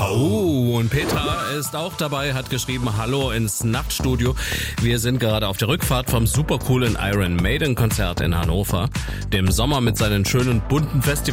Und Petra ist auch dabei, hat geschrieben, hallo ins Nachtstudio. Wir sind gerade auf der Rückfahrt vom supercoolen Iron Maiden Konzert in Hannover. Dem Sommer mit seinen schönen bunten Festivals